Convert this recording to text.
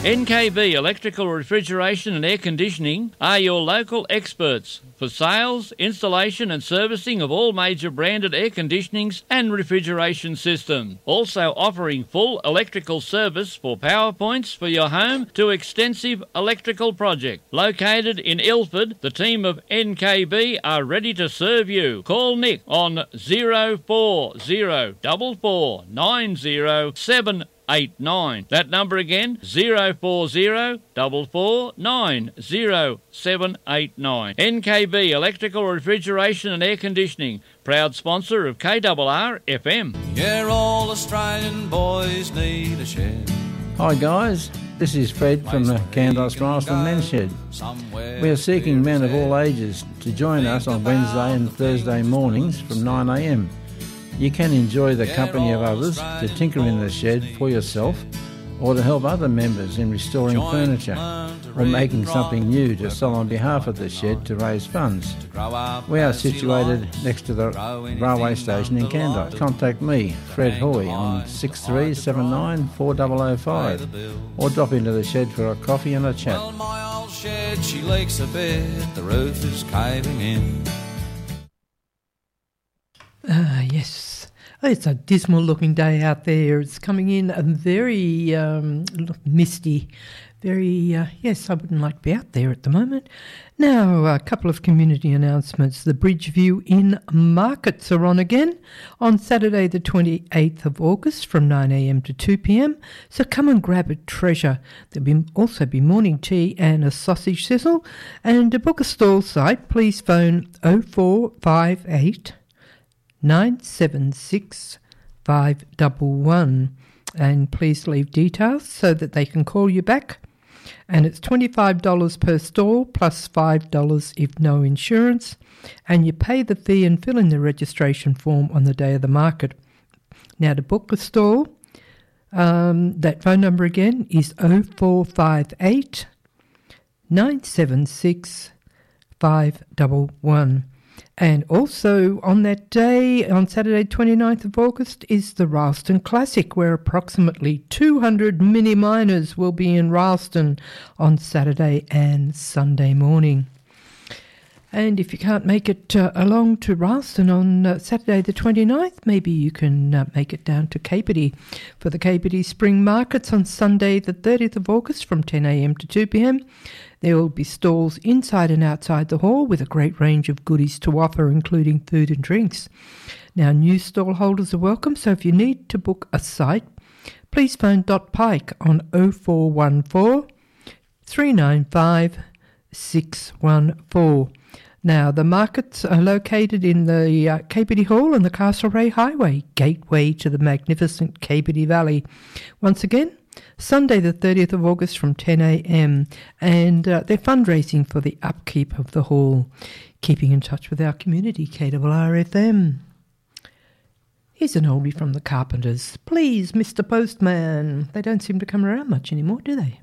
NKB Electrical Refrigeration and Air Conditioning are your local experts for sales, installation and servicing of all major branded air conditionings and refrigeration systems. Also offering full electrical service for power points for your home to extensive electrical project. Located in Ilford, the team of NKB are ready to serve you. Call Nick on 0404490789. That number again, 0404490789. NKB Electrical Refrigeration and Air Conditioning, proud sponsor of KRR FM. Yeah, all Australian boys need a shed. Hi guys, this is Fred from the Candos Rylstone Men's Shed. We are seeking men of all ages to join us on Wednesday and Thursday mornings from 9am. You can enjoy the company of others, to tinker in the shed for yourself, or to help other members in restoring furniture, or making something new to sell on behalf of the shed to raise funds. We are situated next to the railway station in Candos. Contact me, Fred Hoy, on 6379 4005, or drop into the shed for a coffee and a chat. Well, my old shed, she leaks a bit, the roof is caving in. Yes. It's a dismal looking day out there. It's coming in very misty. Very, yes, I wouldn't like to be out there at the moment. Now, a couple of community announcements. The Bridgeview Inn markets are on again on Saturday the 28th of August from 9am to 2pm. So come and grab a treasure. There'll also be morning tea and a sausage sizzle. And to book a stall site, please phone 0458 976 511, and please leave details so that they can call you back. And it's $25 per stall plus $5 if no insurance, and you pay the fee and fill in the registration form on the day of the market. Now to book a stall, that phone number again is 0458 976 511. And also on that day, on Saturday 29th of August, is the Rylstone Classic, where approximately 200 mini miners will be in Rylstone on Saturday and Sunday morning. And if you can't make it along to Rylstone on Saturday the 29th, maybe you can make it down to Capertee for the Capertee Spring Markets on Sunday the 30th of August from 10am to 2pm. There will be stalls inside and outside the hall with a great range of goodies to offer, including food and drinks. Now, new stall holders are welcome, so if you need to book a site, please phone Dot Pike on 0414 395 614. Now, the markets are located in the Capertee Hall and the Castlereagh Highway, gateway to the magnificent Capertee Valley. Once again, Sunday the 30th of August from 10am, and they're fundraising for the upkeep of the hall. Keeping in touch with our community, KRR FM. Here's an oldie from the Carpenters. Please, Mr. Postman. They don't seem to come around much anymore, do they?